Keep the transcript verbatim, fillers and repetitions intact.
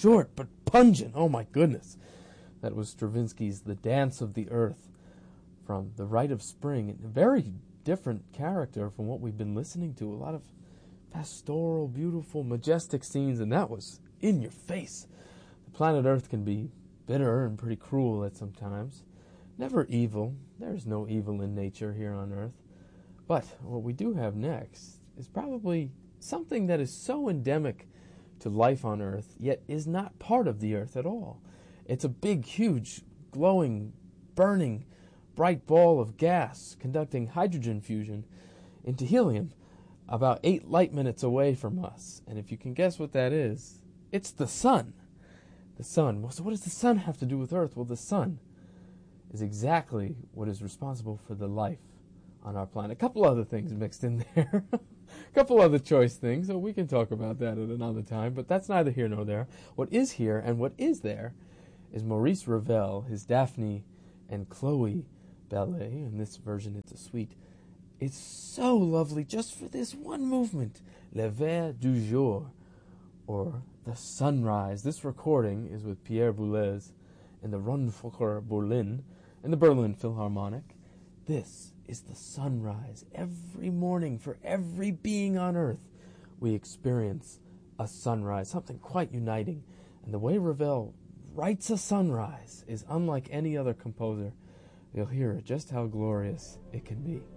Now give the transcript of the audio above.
short but pungent. Oh my goodness. That was Stravinsky's The Dance of the Earth from The Rite of Spring. A very different character from what we've been listening to. A lot of pastoral, beautiful, majestic scenes, and that was in your face. The planet Earth can be bitter and pretty cruel at some times. Never evil. There's no evil in nature here on Earth. But what we do have next is probably something that is so endemic to life on Earth, yet is not part of the Earth at all. It's a big, huge, glowing, burning, bright ball of gas conducting hydrogen fusion into helium about eight light minutes away from us. And if you can guess what that is, it's the sun. The sun. Well, so what does the sun have to do with Earth? Well, the sun is exactly what is responsible for the life on our planet. A couple other things mixed in there. A couple other choice things, so we can talk about that at another time, but that's neither here nor there. What is here and what is there is Maurice Ravel, his Daphne and Chloe ballet. In this version, it's a suite. It's so lovely just for this one movement, Le Ver du Jour, or the sunrise. This recording is with Pierre Boulez and the Rundfunker Berlin and the Berlin Philharmonic. This is the sunrise. Every morning, for every being on Earth, we experience a sunrise, something quite uniting. And the way Ravel writes a sunrise is unlike any other composer. You'll hear just how glorious it can be.